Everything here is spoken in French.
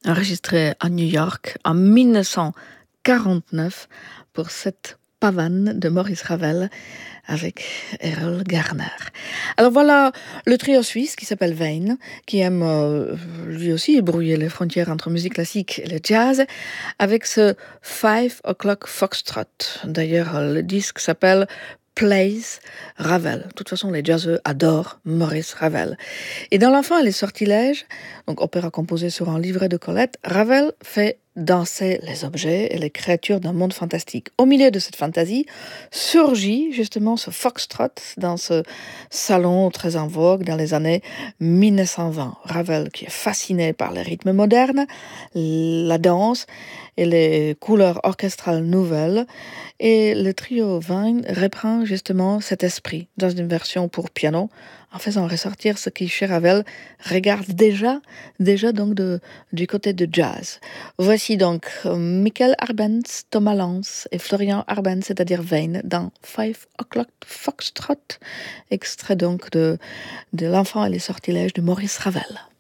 enregistré à New York en 1949 pour cette pavane de Maurice Ravel avec Errol Garner. Alors voilà le trio suisse qui s'appelle Vane, qui aime lui aussi brouiller les frontières entre musique classique et le jazz, avec ce 5 O'Clock Foxtrot. D'ailleurs, le disque s'appelle Plays Ravel. De toute façon, les jazzeux adorent Maurice Ravel. Et dans L'Enfant et les sortilèges, donc opéra composé sur un livret de Colette, Ravel fait danser les objets et les créatures d'un monde fantastique. Au milieu de cette fantaisie surgit justement ce foxtrot dans ce salon très en vogue dans les années 1920. Ravel qui est fasciné par les rythmes modernes, la danse et les couleurs orchestrales nouvelles, et le trio Vine reprend justement cet esprit dans une version pour piano en faisant ressortir ce qui, chez Ravel, regarde déjà donc du côté de jazz. Voici donc Michael Arbenz, Thomas Lance et Florian Arbenz, c'est-à-dire Vane, dans 5 O'Clock Foxtrot, extrait donc de L'Enfant et les sortilèges de Maurice Ravel.